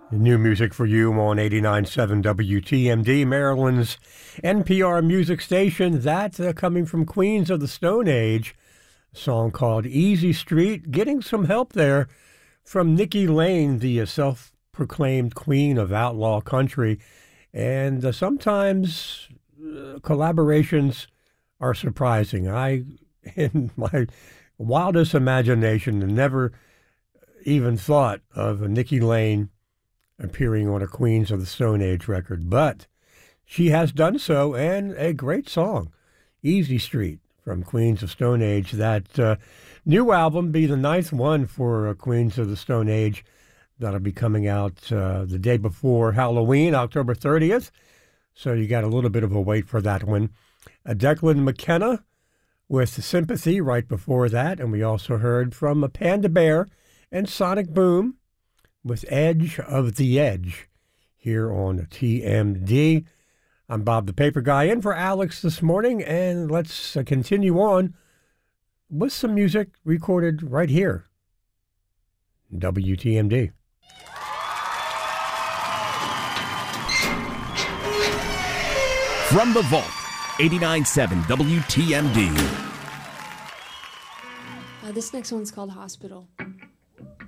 New music for you on 89.7 WTMD, Maryland's NPR music station. That coming from Queens of the Stone Age, a song called Easy Street. Getting some help there from Nikki Lane, the self-proclaimed queen of outlaw country. And sometimes collaborations are surprising. I, in my wildest imagination, never even thought of Nikki Lane appearing on a Queens of the Stone Age record, but she has done so, and a great song, Easy Street, from Queens of Stone Age. That new album be the ninth one for Queens of the Stone Age. That'll be coming out the day before Halloween, October 30th, so you got a little bit of a wait for that one. Declan McKenna with Sympathy right before that, and we also heard from Panda Bear and Sonic Boom with Edge of the Edge here on TMD. I'm Bob the Paper Guy in for Alex this morning, and let's continue on with some music recorded right here, WTMD. From the Vault, 89.7 WTMD. This next one's called Hospital.